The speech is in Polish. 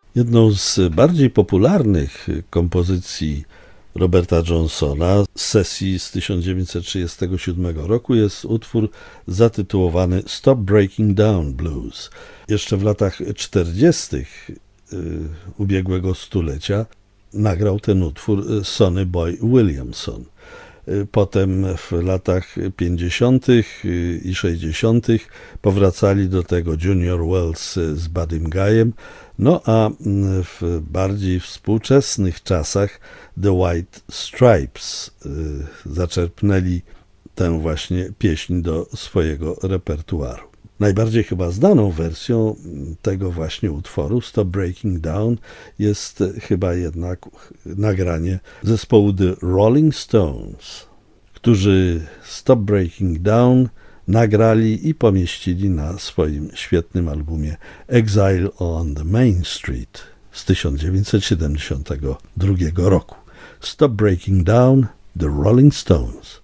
Jedną z bardziej popularnych kompozycji Roberta Johnsona z sesji z 1937 roku jest utwór zatytułowany Stop Breaking Down Blues. Jeszcze w latach 40. Ubiegłego stulecia nagrał ten utwór Sonny Boy Williamson. Potem w latach 50. i 60. powracali do tego Junior Wells z Buddym Guyem, no a w bardziej współczesnych czasach The White Stripes zaczerpnęli tę właśnie pieśń do swojego repertuaru. Najbardziej chyba znaną wersją tego właśnie utworu Stop Breaking Down jest chyba jednak nagranie zespołu The Rolling Stones, którzy Stop Breaking Down nagrali i pomieścili na swoim świetnym albumie Exile on the Main Street z 1972 roku. Stop Breaking Down, The Rolling Stones.